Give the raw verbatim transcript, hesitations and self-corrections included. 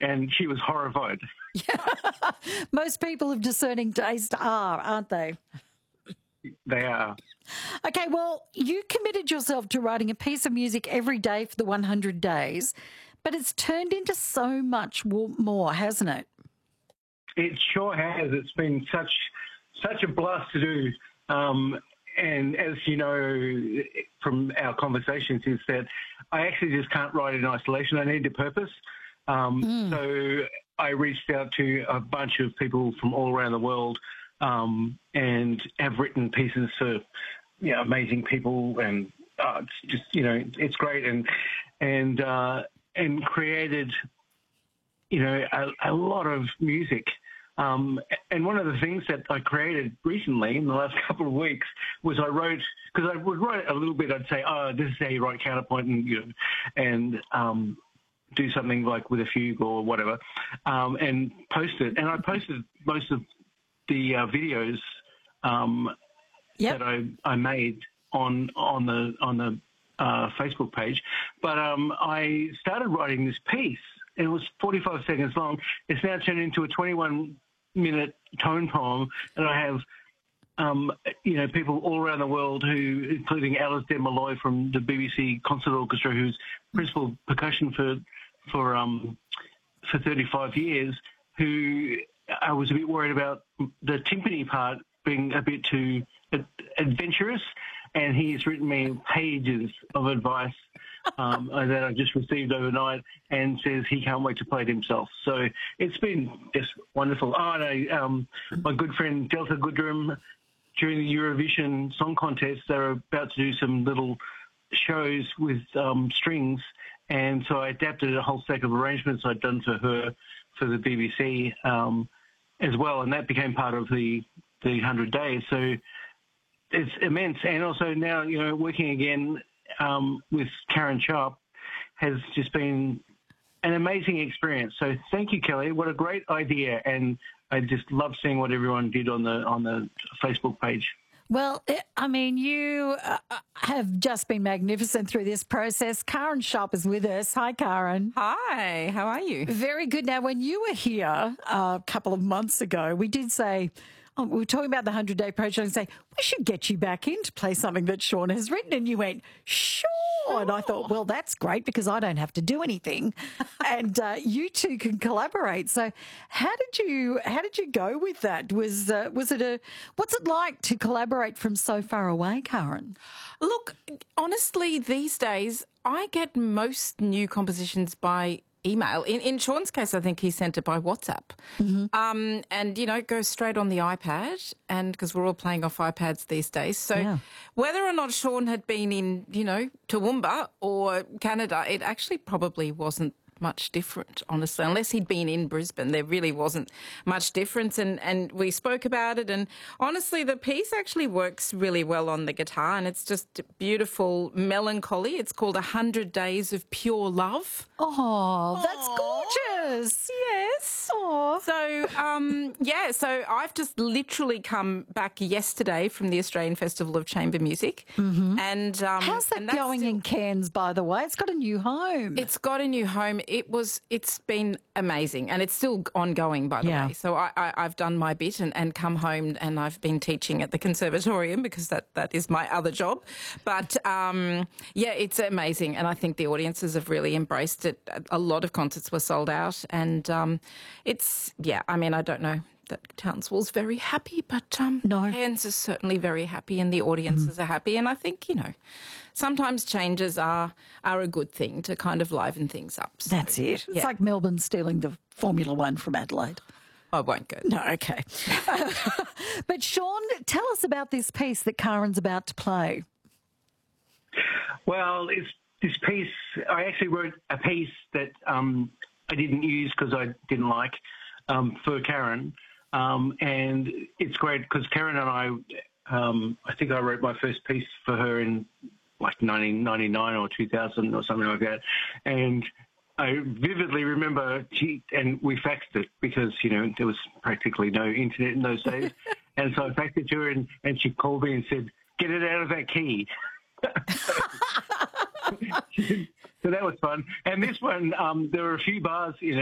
and she was horrified. Most people of discerning taste are, aren't they? They are. Okay, well, you committed yourself to writing a piece of music every day for the one hundred days, but it's turned into so much more, hasn't it? It sure has. It's been such such a blast to do. Um, and as you know from our conversations, is that I actually just can't write in isolation. I need a purpose. Um, mm. So I reached out to a bunch of people from all around the world um, and have written pieces for you know, amazing people. And uh, it's just, you know, it's great. And, and, uh, and created, you know, a, a lot of music. Um, and one of the things that I created recently in the last couple of weeks was I wrote, because I would write a little bit, I'd say, oh, this is how you write counterpoint, and, you know, and um, do something like with a fugue or whatever, um, and post it. And I posted most of the uh, videos um, yep. that I, I made on on the on the uh, Facebook page. But um, I started writing this piece. It was forty-five seconds long. It's now turned into a twenty-one minute tone poem, and I have, um, you know, people all around the world who, including Alice de Malloy from the B B C Concert Orchestra, who's principal percussion for for um for thirty-five years, who I was a bit worried about the timpani part being a bit too adventurous, and he's written me pages of advice um, that I just received overnight, and says he can't wait to play it himself. So it's been just wonderful. Oh, and I, um, my good friend Delta Goodrum, during the Eurovision Song Contest, they're about to do some little shows with um, strings, and so I adapted a whole stack of arrangements I'd done for her for the B B C um, as well, and that became part of the the one hundred days. So it's immense. And also now, you know, working again um, with Karen Sharp has just been an amazing experience. So thank you, Kelly. What a great idea. And I just love seeing what everyone did on the on the Facebook page. Well, I mean, you uh, have just been magnificent through this process. Karen Sharp is with us. Hi, Karen. Hi, how are you? Very good. Now, when you were here uh, a couple of months ago, we did say, oh, we were talking about the one hundred day project and say, we should get you back in to play something that Sean has written. And you went, sure. And I thought, well, that's great because I don't have to do anything. and uh, you two can collaborate. So how did you how did you go with that? Was uh, was it a what's it like to collaborate from so far away, Karen? Look, honestly, these days I get most new compositions by email. In, in Sean's case, I think he sent it by WhatsApp. Mm-hmm. Um, and, you know, it goes straight on the iPad, and because we're all playing off iPads these days. So yeah. Whether or not Sean had been in, you know, Toowoomba or Canada, it actually probably wasn't much different, honestly, unless he'd been in Brisbane. There really wasn't much difference, and, and we spoke about it, and honestly the piece actually works really well on the guitar, and it's just beautiful melancholy. It's called A Hundred Days of Pure Love. Oh, that's Aww. Gorgeous. Yes. Aww. So, um, yeah, so I've just literally come back yesterday from the Australian Festival of Chamber Music. Mm-hmm. And um, how's that and going still, in Cairns, by the way? It's got a new home. It's got a new home. It was, it's been amazing, and it's still ongoing, by the yeah. way. So I, I, I've done my bit and, and come home, and I've been teaching at the Conservatorium because that, that is my other job. But, um, yeah, it's amazing, and I think the audiences have really embraced it. A lot of concerts were sold out, and um, it's, yeah, I mean, I don't know that Townsville's very happy, but um, no. Cairns is certainly very happy, and the audiences mm. are happy, and I think, you know, sometimes changes are are a good thing to kind of liven things up. So, that's it. It's yeah. like Melbourne stealing the Formula One from Adelaide. I won't go. No, okay. But Sean, tell us about this piece that Karen's about to play. Well, it's this piece, I actually wrote a piece that um, I didn't use because I didn't like um, for Karen. Um, and it's great because Karen and I, um, I think I wrote my first piece for her in like nineteen ninety-nine or two thousand or something like that. And I vividly remember she, and we faxed it because, you know, there was practically no internet in those days. And so I faxed it to her, and, and she called me and said, get it out of that key. So that was fun. And this one, um, there were a few bars in it.